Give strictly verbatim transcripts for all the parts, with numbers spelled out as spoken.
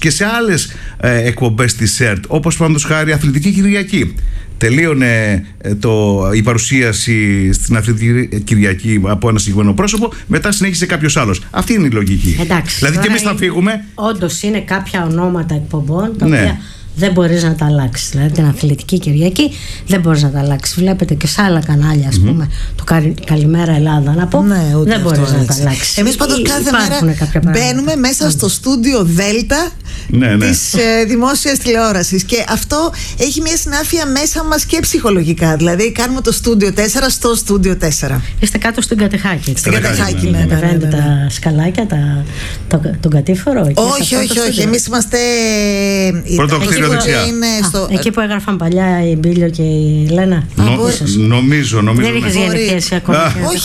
και σε άλλες ε, εκπομπές της ΕΡΤ, όπως παραδείγματος χάρη Αθλητική Κυριακή. Τελείωνε ε, το, η παρουσίαση στην Αθλητική Κυριακή από ένα συγκεκριμένο πρόσωπο, μετά συνέχισε κάποιος άλλος. Αυτή είναι η λογική. Εντάξει, δηλαδή και εμείς θα φύγουμε. Όντως είναι κάποια ονόματα εκπομπών τα ναι. οποία δεν μπορείς να τα αλλάξεις. Δηλαδή την Αθλητική Κυριακή δεν μπορείς να τα αλλάξεις. Βλέπετε και σε άλλα κανάλια, ας mm-hmm. πούμε, το Καλημέρα Ελλάδα, να πω, ναι, δεν μπορείς να τα αλλάξεις. Εμείς πάντως κάθε μέρα μπαίνουμε μέσα στο στούντιο Δέλτα ναι, ναι. της ε, δημόσιας τηλεόρασης, και αυτό έχει μια συνάφεια μέσα μας και ψυχολογικά. Δηλαδή κάνουμε το στούντιο τέσσερα στο στούντιο τέσσερα. Είστε κάτω στην Κατεχάκη. Στην Κατεχάκη, ναι. Κατεβαίνετε τα σκαλάκια, τα, το, τον κατήφορο. Όχι, όχι, όχι. Εμείς είμαστε. Πρώτο κτίριο δεξιά. Στο... Εκεί που έγραφαν παλιά η Μπίλιο και η Λένα. Νο, νομίζω, νομίζω. Δεν είχες γεννηθέσει ακόμα. Όχι.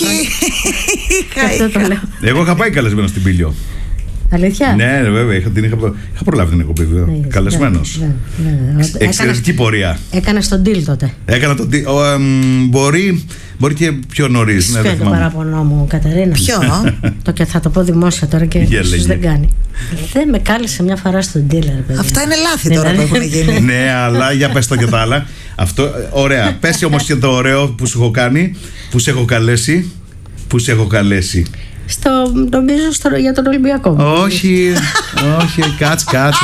Εγώ είχα πάει καλεσμένο στην Μπίλιο. Αλήθεια? Ναι, βέβαια, είχα, την είχα, είχα προλάβει την εκπομπή. Ναι, καλεσμένος. Ναι, ναι, ναι. Εξαιρετική πορεία. Έκανε τον deal τότε. Έκανα τον deal. Ο, ε, μπορεί, μπορεί και πιο νωρίς. Ναι, ποιο είναι το παράπονο μου, Κατερίνα? Ποιο? Το και θα το πω δημόσια τώρα και ίσως δεν κάνει. Δεν με κάλεσε μια φορά στον deal, παιδιά. Αυτά είναι λάθη τώρα που έχουν γίνει. Ναι, αλλά για πες το και τα άλλα. Αυτό, ωραία. Πες όμως και το ωραίο που σου έχω κάνει, που σε έχω καλέσει. Που σε έχω καλέσει. Στο, νομίζω στο, για τον Ολυμπιακό. Όχι, όχι, κάτσε, κάτσε.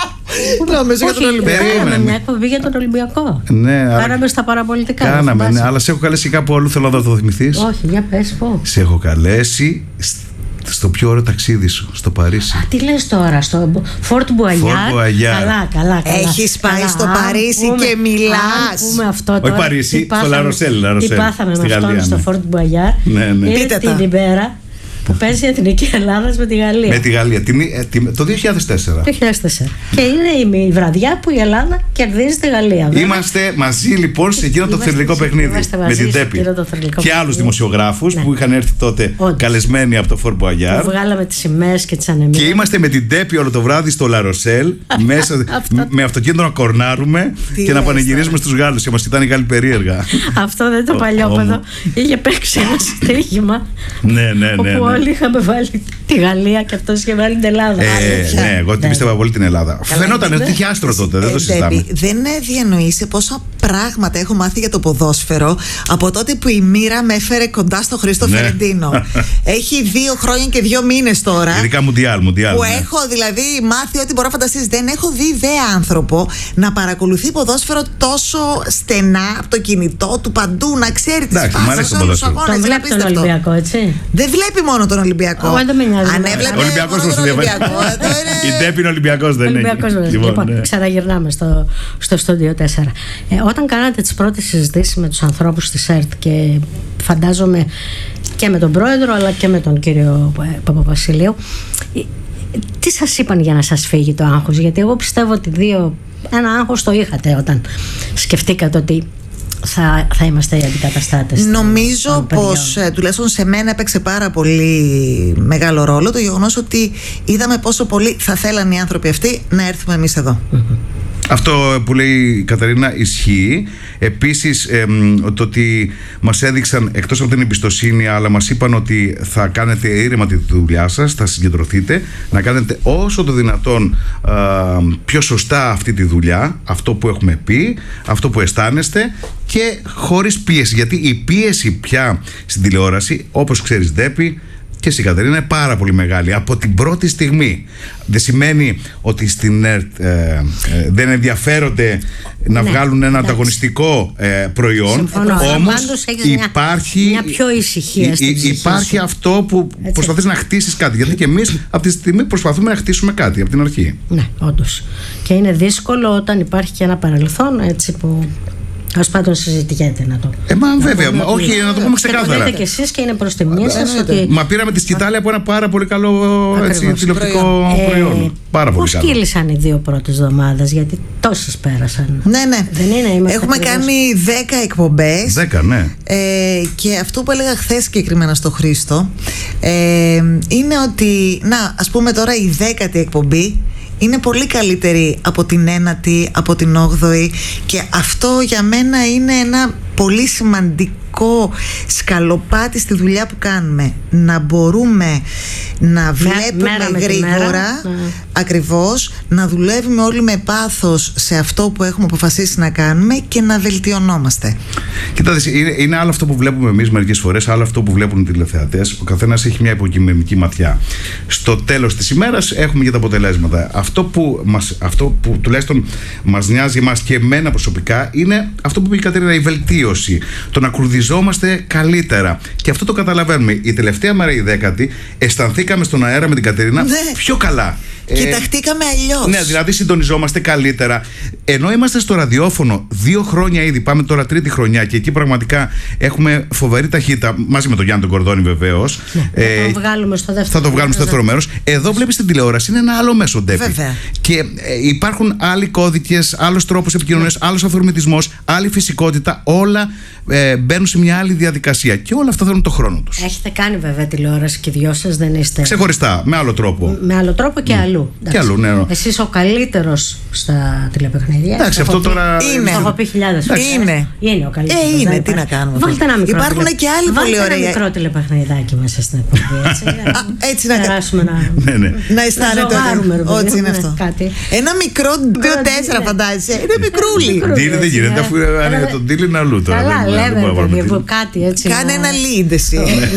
Νομίζω για τον Ολυμπιακό. Κάναμε μια εκπομπή για τον Ολυμπιακό. Ναι, κάναμε στα παραπολιτικά. Κάναμε, ναι, αλλά σε έχω καλέσει κάπου αλλού, θέλω να το θυμηθείς. Όχι, για πες πω. Σε έχω καλέσει στο πιο ωραίο ταξίδι σου, στο Παρίσι. Α, τι λες τώρα, στο Fort Boyard? Καλά, καλά, καλά. Έχεις πάει στο Παρίσι και μιλάς. Πούμε αυτό τώρα. Όχι Παρίσι, στο Λαροσέλ. Τι πάθαμε με αυτόν στο Fort Boyard? Είναι την ημέρα που παίζει η Εθνική Ελλάδα με τη Γαλλία. Με τη Γαλλία, το δύο χιλιάδες τέσσερα. Το δύο χιλιάδες τέσσερα. Και είναι η βραδιά που η Ελλάδα κερδίζει τη Γαλλία. Βέβαια. Είμαστε μαζί λοιπόν σε εκείνο το θρυλικό παιχνίδι. Με την Τέπη. Και άλλους δημοσιογράφους ναι. που είχαν έρθει τότε όντως. Καλεσμένοι από το Fort Boyard. Που βγάλαμε τις σημαίες και τις ανεμίες. Και είμαστε με την Τέπη όλο το βράδυ στο Λαροσέλ. μέσα, με αυτοκίνητο να κορνάρουμε τι και να πανηγυρίζουμε στους Γάλλους. Και μας κοιτάνε οι Γάλλοι περίεργα. Αυτό δεν το παλιόπαιδο. Είχε παίξει ένα στοίχημα. Ναι, ναι, ναι. Όλοι είχαμε βάλει τη Γαλλία και αυτός είχε βάλει την Ελλάδα. Ε, ναι, εγώ την πίστευα πολύ την Ελλάδα. Φαινόταν ότι είχε άστρο τότε, δεν το συζητάμε. Δεν διανοείσαι πόσα πράγματα έχω μάθει για το ποδόσφαιρο από τότε που η μοίρα με έφερε κοντά στο Χρήστο Φερεντίνο. Έχει δύο χρόνια και δύο μήνες τώρα. Ειδικά Μουντιάλ, Μουντιάλ. Που έχω δηλαδή μάθει ό,τι μπορώ να φανταστείς. Δεν έχω δει ιδέα άνθρωπο να παρακολουθεί ποδόσφαιρο τόσο στενά από το κινητό του παντού, να ξέρει τις φάσεις, όλους τους αγώνες. Τον βλέπει τον Ολυμπιακό, έτσι. Δεν βλέπει μόνο τον Ολυμπιακό. Αν έβλεπε Ολυμπιακός τον Ολυμπιακό. Η Τέπη είναι Ολυμπιακός, δεν είναι. Λοιπόν, ξαναγυρνάμε στο, στο στούντιο τέσσερα. Ε, όταν κάνατε τις πρώτες συζητήσεις με τους ανθρώπους της ΕΡΤ και φαντάζομαι και με τον πρόεδρο αλλά και με τον κύριο Παπαβασιλείου, τι σας είπαν για να σας φύγει το άγχος? Γιατί εγώ πιστεύω ότι δύο, ένα άγχος το είχατε όταν σκεφτήκατε ότι Θα, θα είμαστε οι αντικαταστάτες. Νομίζω πως ε, τουλάχιστον σε μένα έπαιξε πάρα πολύ μεγάλο ρόλο το γεγονός ότι είδαμε πόσο πολύ θα θέλαν οι άνθρωποι αυτοί να έρθουμε εμείς εδώ. Mm-hmm. Αυτό που λέει η Κατερίνα ισχύει. Επίσης ε, το ότι μας έδειξαν εκτός από την εμπιστοσύνη, αλλά μας είπαν ότι θα κάνετε ήρεμα τη δουλειά σας, θα συγκεντρωθείτε, να κάνετε όσο το δυνατόν ε, πιο σωστά αυτή τη δουλειά, αυτό που έχουμε πει, αυτό που αισθάνεστε, και χωρίς πίεση. Γιατί η πίεση πια στην τηλεόραση, όπως ξέρεις Δέπη και εσύ Κατερίνα, είναι πάρα πολύ μεγάλη από την πρώτη στιγμή. Δεν σημαίνει ότι στην ΕΡΤ ε, ε, δεν ενδιαφέρονται να ναι, βγάλουν ένα ανταγωνιστικό ε, προϊόν. Συμφωνώ. Όμως υπάρχει, μια, μια πιο ησυχία στην ψυχή υπάρχει σου. Αυτό που έτσι. Προσπαθείς να χτίσεις κάτι. Γιατί και εμείς από τη στιγμή προσπαθούμε να χτίσουμε κάτι από την αρχή. Ναι, όντως. Και είναι δύσκολο όταν υπάρχει και ένα παρελθόν έτσι που... Ας πάντων συζητιέται να το. Ε, μα βέβαια, μα, όχι, να το πούμε ξεκάθαρα. Και το λέτε κι εσείς και είναι προς τη μία σας ότι. Μα πήραμε τη σκητάλη από ένα πάρα πολύ καλό έτσι, τηλεοπτικό ε, προϊόν. Πάρα πολύ καλό. Πώς κύλησαν οι δύο πρώτες εβδομάδες, γιατί τόσες πέρασαν. Ναι, ναι. Δεν είναι, έχουμε κάνει δέκα εκπομπές. Δέκα, ναι. Ε, και αυτό που έλεγα χθες συγκεκριμένα στο Χρήστο ε, είναι ότι, να, ας πούμε τώρα η δέκατη εκπομπή είναι πολύ καλύτερη από την ένατη, από την όγδοη, και αυτό για μένα είναι ένα πολύ σημαντικό σκαλοπάτι στη δουλειά που κάνουμε. Να μπορούμε να βλέπουμε μέρα γρήγορα, ακριβώς, να δουλεύουμε όλοι με πάθος σε αυτό που έχουμε αποφασίσει να κάνουμε και να βελτιωνόμαστε. Κοιτάξτε, είναι, είναι άλλο αυτό που βλέπουμε εμείς μερικές φορές, άλλο αυτό που βλέπουν οι τηλεθεατές. Ο καθένας έχει μια υποκειμενική ματιά. Στο τέλος της ημέρας έχουμε και τα αποτελέσματα. Αυτό που, μας, αυτό που τουλάχιστον μας νοιάζει εμάς και εμένα προσωπικά είναι αυτό που είπε η Κατερίνα, η βελτίωση. Το να κουρδιζόμαστε καλύτερα. Και αυτό το καταλαβαίνουμε. Η τελευταία μέρα, η δέκατη, αισθανθήκαμε στον αέρα με την Κατερίνα, ναι, πιο καλά. Κοιταχτήκαμε αλλιώς. Ναι, δηλαδή συντονιζόμαστε καλύτερα. Ενώ είμαστε στο ραδιόφωνο δύο χρόνια ήδη, πάμε τώρα τρίτη χρονιά και εκεί πραγματικά έχουμε φοβερή ταχύτητα, μαζί με τον Γιάννη τον Κορδόνη βεβαίως. Ναι, ε, θα το βγάλουμε στο δεύτερο, θα το βγάλουμε στο δεύτερο μέρος. Εδώ βλέπεις την τηλεόραση, είναι ένα άλλο μέσο, Ντέπη. Βέβαια. Και ε, υπάρχουν άλλοι κώδικες, άλλος τρόπος επικοινωνίας, άλλος αυθορμητισμός, άλλη φυσικότητα. Όλα ε, μπαίνουν σε μια άλλη διαδικασία. Και όλα αυτά θέλουν το χρόνο τους. Έχετε κάνει βέβαια τηλεόραση και οι δυο σας, δεν είστε. Ξεχωριστά, με άλλο τρόπο. Με άλλο τρόπο και mm. αλλού. Και αλλού, ναι, ναι. Εσείς ο καλύτερος στα τηλεπαιχνίδια. Εντάξει, αυτό τώρα. Είναι. Το έχω πει χιλιάδες φορές. Είναι. Είναι ο καλύτερος. Ε, είναι, τι να κάνουμε. Βάλτε ένα μικρό. Υπάρχουν τηλε... και άλλοι πολύ ωραίοι. Βάλτε ένα μικρό τηλεπαιχνιδάκι μέσα στην εκπομπή. Έτσι, έτσι να περάσουμε να. Ναι, ναι. Να αισθάνεται ότι είναι αυτό. Ένα μικρό δύο τέσσερα φαντάζεσαι. Είναι μικρούλι. Ντίλι δεν γίνεται, αφού είναι το ντίλι είναι αλλού τώρα. Καλά, λέμε κάτι έτσι. Κάνε ένα lead εσύ.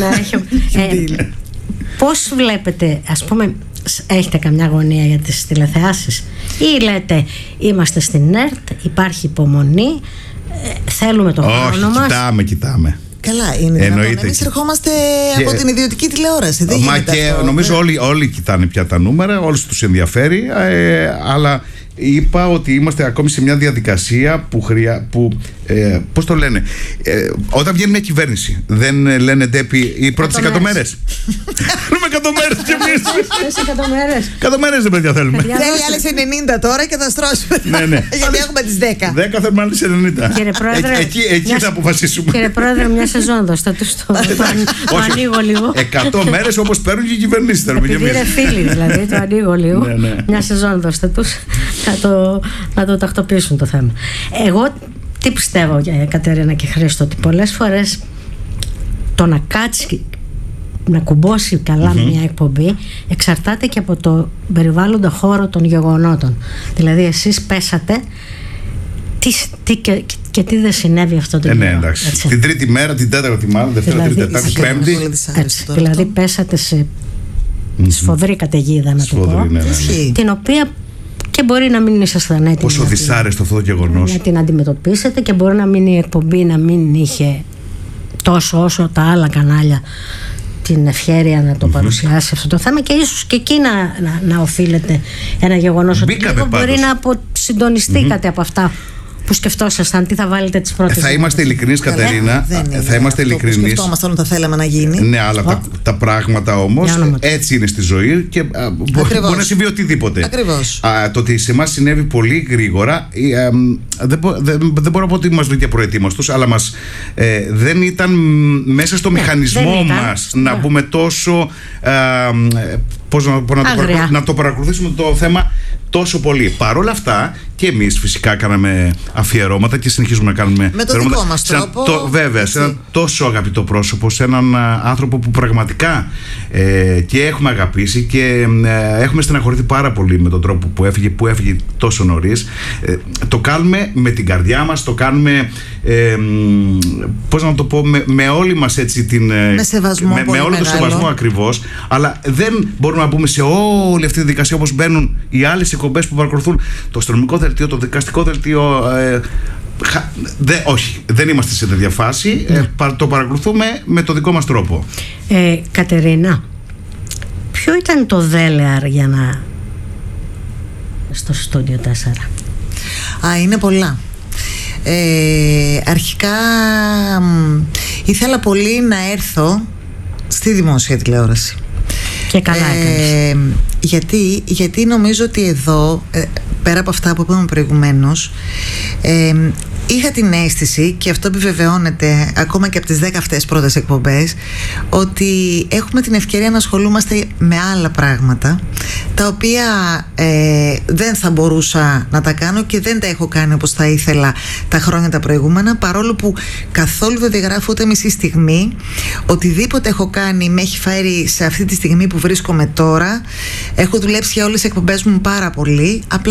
Πώς βλέπετε, ας πούμε, έχετε καμιά αγωνία για τις τηλεθεάσεις ή λέτε είμαστε στην ΕΡΤ, υπάρχει υπομονή, ε, θέλουμε τον Όχι, χρόνο μας? Όχι, κοιτάμε, κοιτάμε. Καλά, είναι δυνατόν. Εμείς ερχόμαστε και... από την ιδιωτική τηλεόραση. Δεν Μα και αυτό. Νομίζω όλοι, όλοι κοιτάνε πια τα νούμερα, όλους τους ενδιαφέρει, ε, αλλά είπα ότι είμαστε ακόμη σε μια διαδικασία που, χρειά, που ε, πώς το λένε, ε, όταν βγαίνει μια κυβέρνηση δεν λένε Ντέπη οι πρώτες εκατό μέρες. Θέλουμε εκατό μέρες κι εμείς. εκατό μέρες. εκατό μέρες δεν παιδιά θέλουμε. Θέλει άλλες ενενήντα τώρα και θα στρώσουμε. Ναι, ναι. Γιατί έχουμε τις δέκα. δέκα θέλουμε άλλες ενενήντα. Κύριε Πρόεδρε, εκεί εκεί θα αποφασίσουμε. Κύριε Πρόεδρε, μια σεζόν δώστε του στο ανοίγω λίγο. εκατό μέρες όπως παίρνουν και οι κυβερνήσεις. Επειδή είναι φίλοι δηλαδή, το ανοίγω λίγο. Μια σεζόν δώστε τους να το τακτοποιήσουν το θέμα. Εγώ τι πιστεύω, Κατερίνα και Χρήστο, ότι πολλές φορές το να κάτσει να κουμπώσει καλά mm-hmm. μια εκπομπή εξαρτάται και από το περιβάλλοντα χώρο των γεγονότων. Δηλαδή εσείς πέσατε τι, τι και, και τι δεν συνέβη αυτό το ε, ναι, εντάξει. Έτσι. Την τρίτη μέρα, την τέταρτη μάλλον, Δευτέρα, δηλαδή, Τρίτη, Τετάρτη, Πέμπτη. Έτσι, δηλαδή πέσατε σε mm-hmm. σφοδρή καταιγίδα, να το πω, ναι, ναι, ναι. την οποία και μπορεί να μην ήσασταν έτοιμοι. Πόσο δυσάρεστο αυτό το γεγονός. Να την αντιμετωπίσετε και μπορεί να μην η εκπομπή να μην είχε τόσο όσο τα άλλα κανάλια την ευχέρεια να το mm-hmm. παρουσιάσει αυτό το θέμα και ίσως και εκεί να, να, να οφείλετε ένα γεγονός ότι μπορεί να αποσυντονιστήκατε mm-hmm. από αυτά που σκεφτόσασταν, τι θα βάλετε τις πρώτες. Θα είμαστε ειλικρινείς, Κατερίνα. Θα είμαστε ειλικρινείς. Που σκεφτόμασταν όταν θα θέλαμε να γίνει. Ναι, αλλά τα, τα πράγματα όμως έτσι είναι στη ζωή και α, μπορεί να συμβεί οτιδήποτε. Ακριβώς. Α, το ότι σε εμάς συνέβη πολύ γρήγορα, α, δεν, μπο, δεν, δεν μπορώ να πω ότι μας βρήκε προετοίμαστος, αλλά μας, ε, δεν ήταν μέσα στο ναι, μηχανισμό μας να ναι. μπούμε τόσο. Α, πώς να, να, το να το παρακολουθήσουμε το θέμα τόσο πολύ. Παρ' όλα αυτά και εμείς φυσικά κάναμε αφιερώματα και συνεχίζουμε να κάνουμε με το δικό μας τρόπο. Το, βέβαια, έτσι. Σε έναν τόσο αγαπητό πρόσωπο, σε έναν άνθρωπο που πραγματικά ε, και έχουμε αγαπήσει και ε, έχουμε στεναχωρηθεί πάρα πολύ με τον τρόπο που έφυγε, που έφυγε τόσο νωρίς. Ε, το κάνουμε με την καρδιά μας, το κάνουμε ε, πώς να το πω, με, με όλη μας έτσι την... Με σεβασμό, με, με όλο το σεβασμό ακριβώς, αλλά δεν μπορούμε να μπούμε σε όλη αυτή τη δικασία όπως μπαίνουν οι άλλες εκπομπές που παρακολουθούν το αστυνομικό δελτίο, το δικαστικό δελτίο. Ε, δε, όχι, δεν είμαστε σε τέτοια φάση. Ε, το παρακολουθούμε με το δικό μας τρόπο. Ε, Κατερίνα, ποιο ήταν το δέλεαρ για να στο στούντιο τέσσερα? Α, είναι πολλά. Ε, αρχικά ήθελα πολύ να έρθω στη δημόσια τηλεόραση. Και καλά έκανες. Ε, γιατί, γιατί νομίζω ότι εδώ, ε, πέρα από αυτά που είπαμε προηγουμένως, ε, είχα την αίσθηση, και αυτό επιβεβαιώνεται ακόμα και από τις δέκα αυτές πρώτες εκπομπές, ότι έχουμε την ευκαιρία να ασχολούμαστε με άλλα πράγματα, τα οποία ε, δεν θα μπορούσα να τα κάνω και δεν τα έχω κάνει όπως θα ήθελα τα χρόνια τα προηγούμενα, παρόλο που καθόλου δεν διαγράφω ούτε μισή στιγμή. Οτιδήποτε έχω κάνει με έχει φέρει σε αυτή τη στιγμή που βρίσκομαι τώρα. Έχω δουλέψει για όλες τις εκπομπές μου πάρα πολύ. Απλά